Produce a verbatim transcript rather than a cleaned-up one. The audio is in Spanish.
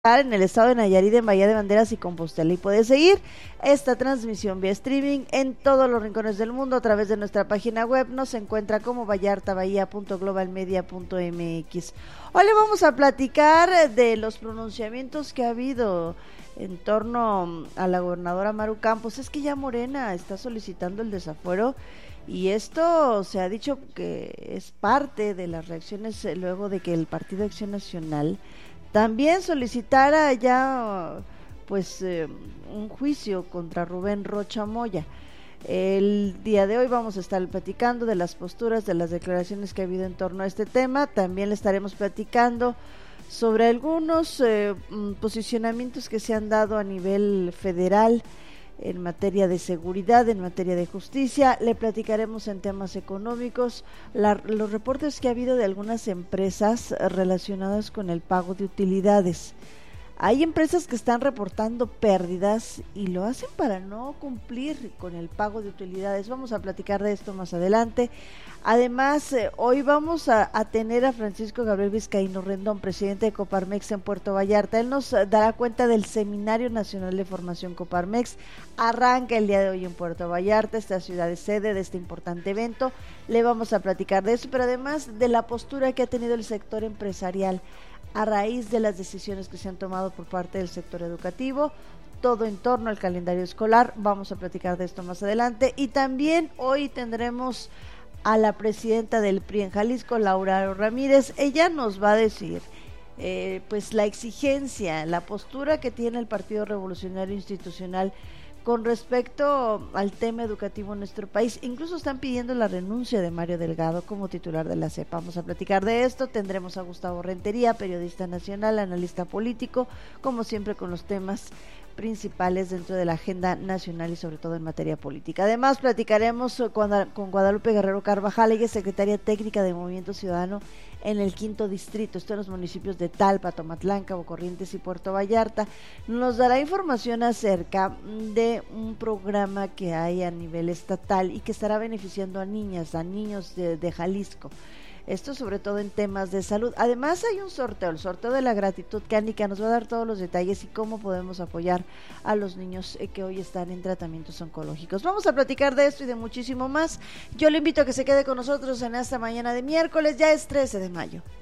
en el estado de Nayarit, en Bahía de Banderas y Compostela, y puedes seguir esta transmisión vía streaming en todos los rincones del mundo a través de nuestra página web. Nos encuentra como vallarta bahía punto global media punto m x. Hoy le vamos a platicar de los pronunciamientos que ha habido en torno a la gobernadora Maru Campos. Es que ya Morena está solicitando el desafuero y esto se ha dicho que es parte de las reacciones luego de que el Partido Acción Nacional también solicitara ya pues eh, un juicio contra Rubén Rocha Moya. El día de hoy vamos a estar platicando de las posturas, de las declaraciones que ha habido en torno a este tema. También le estaremos platicando sobre algunos eh, posicionamientos que se han dado a nivel federal en materia de seguridad, en materia de justicia. Le platicaremos en temas económicos, la, los reportes que ha habido de algunas empresas relacionadas con el pago de utilidades. Hay empresas que están reportando pérdidas y lo hacen para no cumplir con el pago de utilidades. Vamos a platicar de esto más adelante. Además, eh, hoy vamos a, a tener a Francisco Gabriel Vizcaíno Rendón, presidente de Coparmex en Puerto Vallarta. Él nos dará cuenta del Seminario Nacional de Formación Coparmex. Arranca el día de hoy en Puerto Vallarta, esta ciudad es sede de este importante evento. Le vamos a platicar de eso, pero además de la postura que ha tenido el sector empresarial a raíz de las decisiones que se han tomado por parte del sector educativo, todo en torno al calendario escolar. Vamos a platicar de esto más adelante. Y también hoy tendremos a la presidenta del P R I en Jalisco, Laura Ramírez. Ella nos va a decir eh, pues la exigencia, la postura que tiene el Partido Revolucionario Institucional con respecto al tema educativo en nuestro país. Incluso están pidiendo la renuncia de Mario Delgado como titular de la C E P. Vamos a platicar de esto. Tendremos a Gustavo Rentería, periodista nacional, analista político, como siempre con los temas principales dentro de la agenda nacional y sobre todo en materia política. Además, platicaremos con Guadalupe Guerrero Carvajal, ella es secretaria técnica de Movimiento Ciudadano en el quinto distrito, esto en los municipios de Talpa, Tomatlán, Cabo Corrientes y Puerto Vallarta. Nos dará información acerca de un programa que hay a nivel estatal y que estará beneficiando a niñas, a niños de, de Jalisco. Esto sobre todo en temas de salud. Además hay un sorteo, el sorteo de la gratitud, que Anika nos va a dar todos los detalles y cómo podemos apoyar a los niños que hoy están en tratamientos oncológicos. Vamos a platicar de esto y de muchísimo más. Yo le invito a que se quede con nosotros en esta mañana de miércoles, ya es trece de mayo.